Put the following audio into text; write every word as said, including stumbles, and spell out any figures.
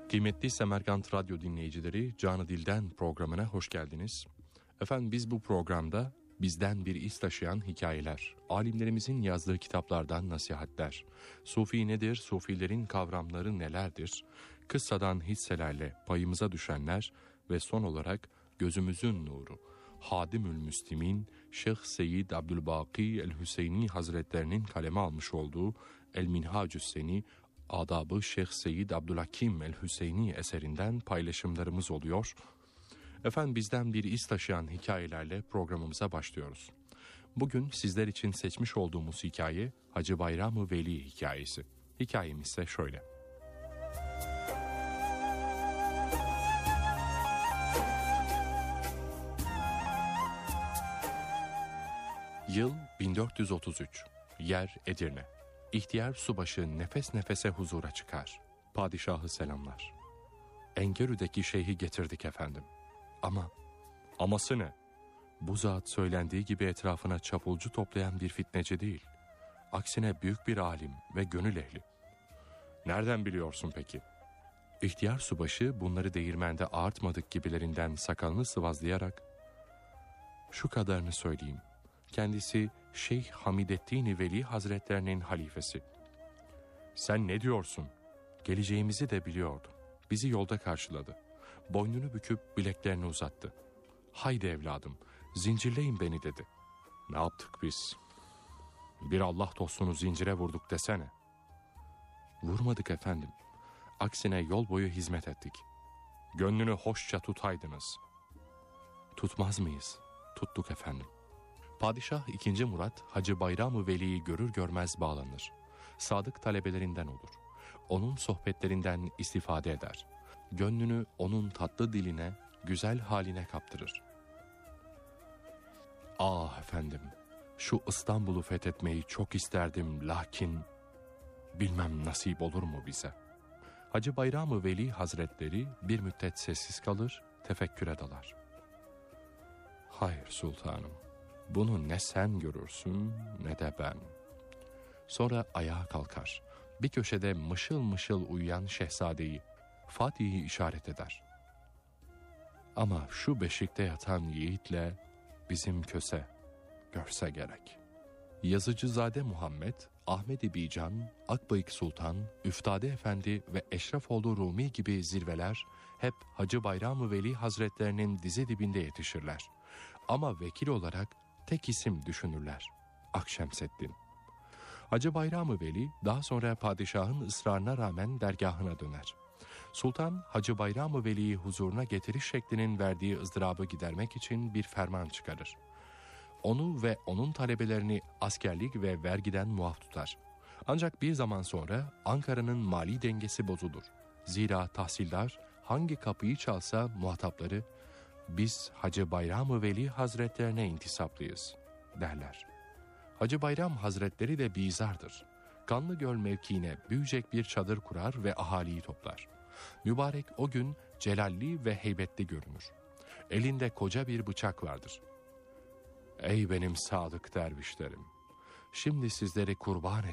Kıymetli Semerkant Radyo dinleyicileri, Canı Dilden programına hoş geldiniz. Efendim biz bu programda bizden bir iz taşıyan hikayeler, alimlerimizin yazdığı kitaplardan nasihatler, Sufi nedir, Sufilerin kavramları nelerdir, kıssadan hisselerle payımıza düşenler ve son olarak gözümüzün nuru, Hadimül Müslimin Şeyh Seyyid Abdülbaki el-Hüseyni Hazretlerinin kaleme almış olduğu El-Minhacü's Seni, Adab-ı Şeyh Seyyid Abdülhakim el-Hüseyni eserinden paylaşımlarımız oluyor. Efendim bizden bir iz taşıyan hikayelerle programımıza başlıyoruz. Bugün sizler için seçmiş olduğumuz hikaye Hacı Bayram-ı Veli hikayesi. Hikayemiz ise şöyle. Yıl bin dört yüz otuz üç. Yer Edirne. İhtiyar subaşı nefes nefese huzura çıkar. Padişahı selamlar. Engerü'deki şeyhi getirdik efendim. Ama, aması ne? Bu zat söylendiği gibi etrafına çapulcu toplayan bir fitneci değil. Aksine büyük bir alim ve gönül ehli. Nereden biliyorsun peki? İhtiyar subaşı bunları değirmende ağartmadık gibilerinden sakalını sıvazlayarak, şu kadarını söyleyeyim. Kendisi Şeyh Hamidettin Veli Hazretlerinin halifesi. Sen ne diyorsun? Geleceğimizi de biliyordu. Bizi yolda karşıladı. Boynunu büküp bileklerini uzattı. Haydi evladım, zincirleyin beni dedi. Ne yaptık biz? Bir Allah dostunu zincire vurduk desene. Vurmadık efendim. Aksine yol boyu hizmet ettik. Gönlünü hoşça tutaydınız. Tutmaz mıyız? Tuttuk efendim. Padişah ikinci. Murat, Hacı Bayram-ı Veli'yi görür görmez bağlanır. Sadık talebelerinden olur. Onun sohbetlerinden istifade eder. Gönlünü onun tatlı diline, güzel haline kaptırır. Ah efendim, şu İstanbul'u fethetmeyi çok isterdim lakin bilmem nasip olur mu bize. Hacı Bayram-ı Veli Hazretleri bir müddet sessiz kalır, tefekküre dalar. Hayır sultanım. Bunu ne sen görürsün ne de ben. Sonra ayağa kalkar. Bir köşede mışıl mışıl uyuyan şehzadeyi, Fatih'i işaret eder. Ama şu beşikte yatan yiğitle bizim köse görse gerek. Yazıcızade Muhammed, Ahmed-i Bican, Akbayık Sultan, Üftade Efendi ve Eşrefoğlu Rumi gibi zirveler hep Hacı Bayram-ı Veli Hazretlerinin dizi dibinde yetişirler. Ama vekil olarak tek isim düşünürler. Akşemseddin. Hacı Bayram-ı Veli daha sonra padişahın ısrarına rağmen dergahına döner. Sultan Hacı Bayram-ı Veli'yi huzuruna getiriş şeklinin verdiği ızdırabı gidermek için bir ferman çıkarır. Onu ve onun talebelerini askerlik ve vergiden muaf tutar. Ancak bir zaman sonra Ankara'nın mali dengesi bozulur. Zira tahsildar hangi kapıyı çalsa muhatapları biz Hacı Bayram-ı Veli Hazretlerine intisaplıyız derler. Hacı Bayram Hazretleri de bizardır. Kanlıgöl mevkiine büyüyecek bir çadır kurar ve ahaliyi toplar. Mübarek o gün celalli ve heybetli görünür. Elinde koca bir bıçak vardır. Ey benim sadık dervişlerim! Şimdi sizleri kurban